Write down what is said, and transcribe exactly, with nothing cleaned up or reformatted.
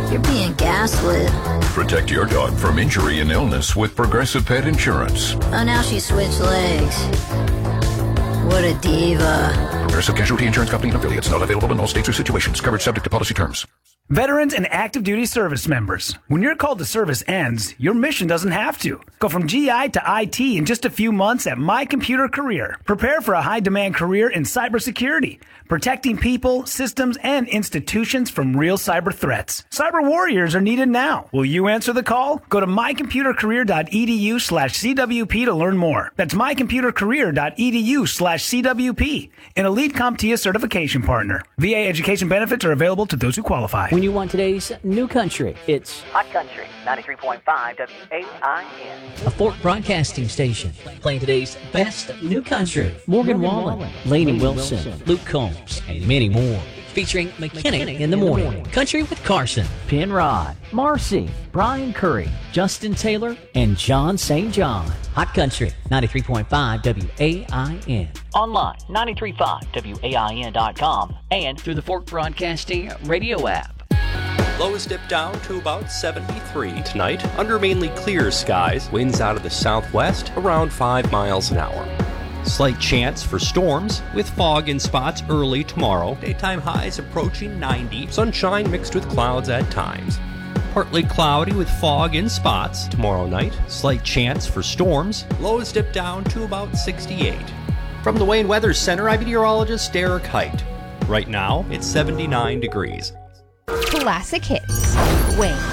You're being gaslit. Protect your dog from injury and illness with Progressive Pet Insurance. Oh, now she switched legs. What a diva. Progressive Casualty Insurance Company and affiliates. Not available in all states or situations. Coverage subject to policy terms. Veterans and active duty service members. When your call to service ends, your mission doesn't have to. Go from G I to I T in just a few months at My Computer Career. Prepare for a high-demand career in cybersecurity, protecting people, systems, and institutions from real cyber threats. Cyber warriors are needed now. Will you answer the call? Go to mycomputercareer.edu slash CWP to learn more. That's mycomputercareer.edu slash CWP, an Elite CompTIA certification partner. V A education benefits are available to those who qualify. When you want today's new country, it's Hot Country, ninety-three point five W A I N. a Fort Broadcasting station, playing today's best new country. Morgan Wallen, Lainey Wilson, Luke Combs, and many more. Featuring McKinney in the morning, Country with Carson, Penrod, Marcy, Brian Curry, Justin Taylor, and John Saint John. Hot Country, ninety-three point five W A I N. Online, nine three five W A I N dot com, and through the Fort Broadcasting radio app. Lows dip down to about seventy-three tonight under mainly clear skies. Winds out of the southwest around five miles an hour. Slight chance for storms with fog in spots early tomorrow. Daytime highs approaching ninety. Sunshine mixed with clouds at times. Partly cloudy with fog in spots tomorrow night. Slight chance for storms. Lows dip down to about sixty-eight. From the Wayne Weather Center, I'm meteorologist Derek Height. Right now, it's seventy-nine degrees. Classic hits. Wayne.